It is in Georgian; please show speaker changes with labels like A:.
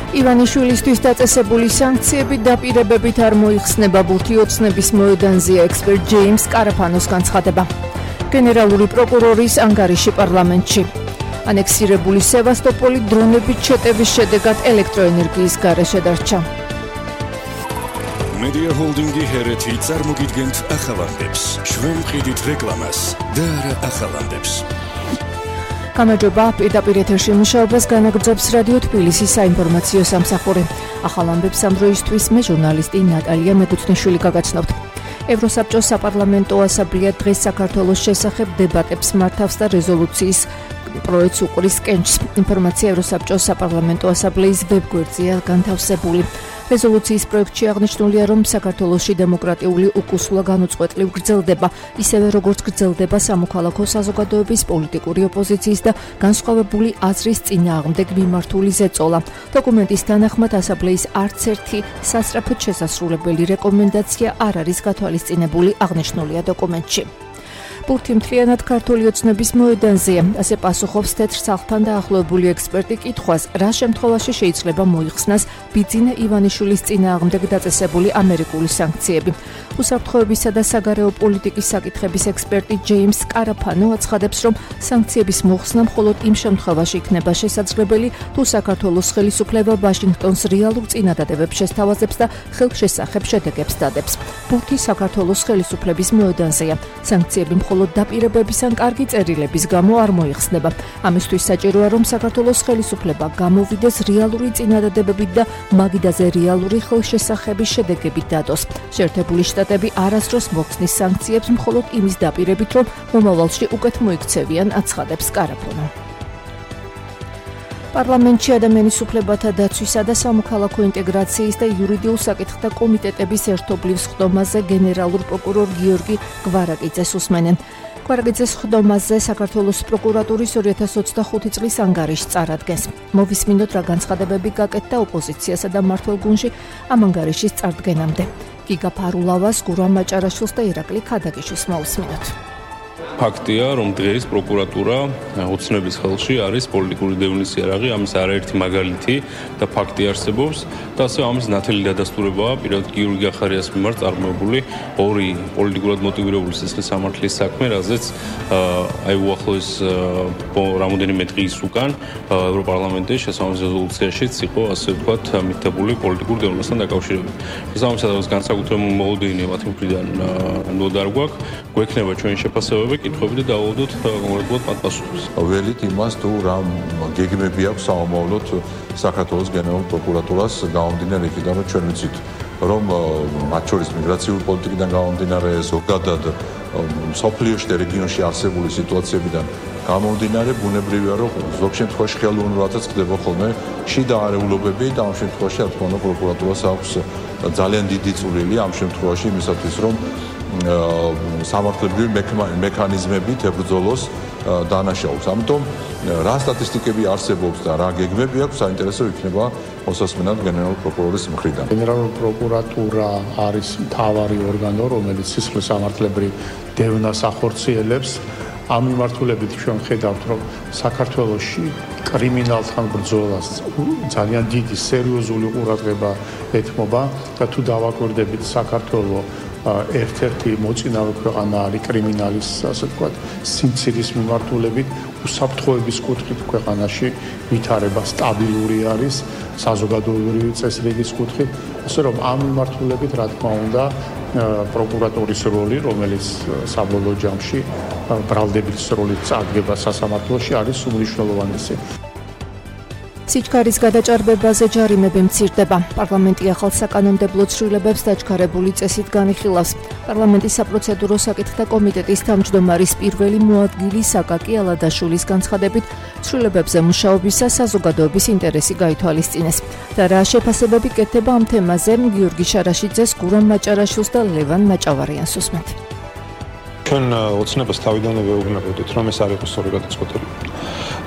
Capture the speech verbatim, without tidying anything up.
A: ივანიშვილისთვის დაწესებული სანქციები დაპირებებით არ მოიხსნება. ბურთი ოცნების მოედანზეა ექსპერტ ჯეიმს კარაფანოს განცხადება. გენერალური პროკურორის ანგარიში პარლამენტში. ანექსირებული სევასტოპოლი დრონებით შეტევის შედეგად ელექტროენერგიის გარეშე დარჩა.
B: Media Holdingi ჰერეთი წარმოგიდგენთ ახალანდებს. ჩვენ ვყიდით რეკლამას და არა ახალანდებს.
A: გამარჯობა, პირდაპირ ეთერში მუშაობას განაგრძობს რადიო თბილისის საინფორმაციო სამსახური. ახალანდებს ამ დროისთვის მე ჟურნალისტი ნატალია მეკუთვნიშვილი გაგაცნობთ. ევროსაბჭოს საპარლამენტო ასამბლეა დღეს საქართველოს შესახებ დებატებს მართავს და რეზოლუციის პროექტს უყრის კენჭს. ინფორმაცია ევროსაბჭოს საპარლამენტო ასამბლეის ვებგვერდზეა განთავსებული. რეზოლუციის პროექტში აღნიშნულია, რომ საქართველოში დემოკრატიული უკუსვლა განუწყვეტლივ გრძელდება, ისევე როგორც გრძელდება სამოქალაქო საზოგადოების პოლიტიკური ოპოზიციის და განსხვავებული აზრის წინააღმდეგ მიმართული ზეწოლა. დოკუმენტის თანახმად ასამბლეის არც ერთი სასწრაფოდ შესასრულებელი რეკომენდაცია არ არის გათვალისწინებული აღნიშნულია დოკუმენტში. ბურთი მთლიანად ქართული ოცნების მოედანზეა, ასე პასუხობს თეთრ სახლთან დაახლოებული ექსპერტი კითხვას, რა შემთხვევაში შეიძლება მოიხსნას ბიძინა ივანიშვილის წინააღმდეგ დაწესებული ამერიკული სანქციები. უსაფრთხოებისა და საგარეო პოლიტიკის საკითხების ექსპერტი ჯეიმს კარაფანო აცხადებს, რომ სანქციების მოხსნა მხოლოდ იმ შემთხვევაში იქნება შესაძლებელი, თუ საქართველოს ხელისუფლება ვაშინგტონს რეალურ წინადადებებს შესთავაზებს და ხელშესახებ შედეგებს დადებს. ბურთი საქართველოს ხელისუფლების მოედანზეა. სანქციები მხოლოდ დაპირებების ან კარგი წერილების გამო არ მოიხსნება. ამისთვის საჭიროა, რომ საქართველოს ხელისუფლება გამოვიდეს რეალური წინადადებებით და მაგიდაზე რეალური ხელშესახების შედეგებით დადოს. შეერთებული შტატები არასდროს მოხსნის სანქციებს მხოლოდ იმის დაპირებით, რომ მომავალში უკეთ მოიქცევიან, აცხადებს კარაფანო. პარლამენტში ადამიანის უფლებათა დაცვისა და სამოქალაქო ინტეგრაციის და იურიდიულ საკითხთა კომიტეტების ერთობლივ სხდომაზე გენერალურ პროკურორ გიორგი გვარაკიძეს უსმენენ. გვარაკიძეს სხდომაზე საქართველოს პროკურატურის ორი ათას ოცდახუთი წლის ანგარიშს წარადგენს. მოვისმინოთ, რა განცხადებები გაკეთდა ოპოზიციასა და მმართველ გუნდში ამ ანგარიშის წარდგენამდე. გიგა ფარულავას, გურამ მაჭარაშვილს და ირაკლი ქადაგიშვილს მოვისმინოთ.
C: ფაქტია, რომ დღეს პროკურატურა ოცნების ხელში არის პოლიტიკური დევნის იარაღი, ამის არაერთი მაგალითი და ფაქტი არსებობს და ასევე ამის ნათელი დადასტურებაა პირად გიორგი ახარიას მიმართ წარმოებული ორი პოლიტიკურად მოტივირებული სისხლის სამართლის საქმე, რაზეც აი უახლოეს რამოდენიმე დღის უკან ევროპარლამენტის შესაბამის რეზოლუციაშიც იყო, ასე ვთქვათ, მითითებული პოლიტიკურ დევნასთან დაკავშირებით. შესაბამისად, განსაკუთრებული მოლოდინია მათი მხრიდან ნოდარ გვაქვს, გვექნება ჩვენი შეფასებები კითხვები და დავაუდოთ კონკრეტულად მათ პასუხებს.
D: ველით იმას, თუ რა გეგმები აქვს საომავლოდ საქართველოს გენერალურ პროკურატურას გამომდინარე იქიდან, რომ ჩვენ ვიცით, რომ მათ შორის მიგრაციული პოლიტიკიდან გამომდინარე, ზოგადად მსოფლიოში და რეგიონში არსებული სიტუაციებიდან გამომდინარე, ბუნებრივია, რომ ზოგ შემთხვევაში ხელოვნურადაც ხდება ხოლმე შიდა არეულობები და ამ შემთხვევაში, რა თქმა უნდა, პროკურატურას აქვს ძალიან დიდი წვლილი ამ შემთხვევაში იმისათვის, რომ სამართლებრივი მექანიზმებით ებრძოლოს დანაშაულს. ამიტომ რა სტატისტიკები არსებობს და რა გეგმები აქვს, საინტერესო იქნება მოსასმენად გენერალურ პროკურორის მხრიდან.
E: გენერალური პროკურატურა არის მთავარი ორგანო, რომელიც სისხლის სამართლებრივ დევნას ახორციელებს. ამ მიმართულებით ჩვენ ხედავთ, რომ საქართველოში კრიმინალთან ბრძოლას ძალიან დიდი სერიოზული ყურადღება ეთმობა და თუ დავაკვირდებით საქართველოს ერთ-ერთი მოწინავე ქვეყანა არის კრიმინალის, ასე ვთქვათ, სიმცირის მიმართულებით, უსაფრთხოების კუთხით ქვეყანაში ვითარება სტაბილური არის, საზოგადოებრივი წესრიგის კუთხით, ასე რომ ამ მიმართულებით, რა თქმა უნდა, პროკურატურის როლი, რომელიც საბოლოო ჯამში ბრალდების როლით წარდგება სასამართლოში, არის უმნიშვნელოვანესი.
A: სიჩქარის გადაჭარბებაზე ჯარიმები მცირდება. პარლამენტი ახალ საკანონმდებლო ცვლილებებს დაჩქარებული წესით განიხილავს. პარლამენტის საპროცედურო საკითხთა კომიტეტის თავმჯდომარის პირველი მოადგილი საკაკი ალადაშვილის განცხადებით, ცვლილებებზე მუშაობისას საზოგადოების ინტერესი გაითვალისწინეს. და რა შეფასებები კეთდება ამ თემაზე, გიორგი შარაშიძეს, გურამ მაჭარაშვილს და ლევან მაჭავარიანს უსმენთ.
F: ჩვენ ოცნებას თავიდანვე ვეუბნებოდით, რომ ეს არ იყოს სწორი გადაწყვეტილება.